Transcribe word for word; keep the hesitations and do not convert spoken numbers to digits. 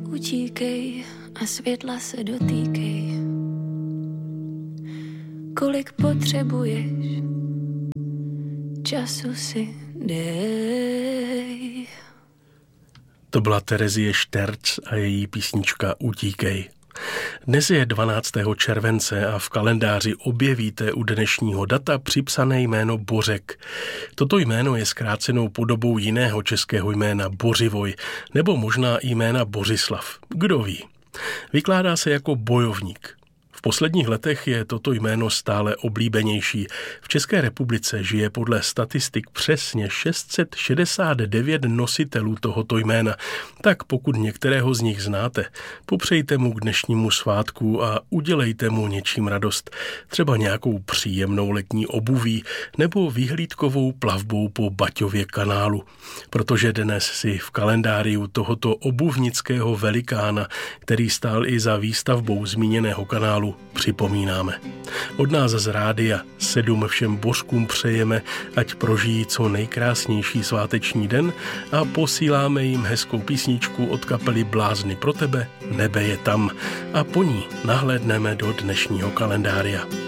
utíkej a světla se dotýkej. Kolik potřebuješ, času si dej. To byla Terezie Šterc a její písnička Utíkej. Dnes je dvanáctého července a v kalendáři objevíte u dnešního data připsané jméno Bořek. Toto jméno je zkrácenou podobou jiného českého jména Bořivoj, nebo možná i jména Bořislav. Kdo ví? Vykládá se jako bojovník. V posledních letech je toto jméno stále oblíbenější. V České republice žije podle statistik přesně šest set šedesát devět nositelů tohoto jména. Tak pokud některého z nich znáte, popřejte mu k dnešnímu svátku a udělejte mu něčím radost. Třeba nějakou příjemnou letní obuví nebo vyhlídkovou plavbou po Baťově kanálu. Protože dnes si v kalendáriu tohoto obuvnického velikána, který stál i za výstavbou zmíněného kanálu, připomínáme. Od nás z rádia sedm všem bořkům přejeme, ať prožijí co nejkrásnější sváteční den a posíláme jim hezkou písničku od kapely Blázni pro tebe, Nebe je tam, a po ní nahlédneme do dnešního kalendária.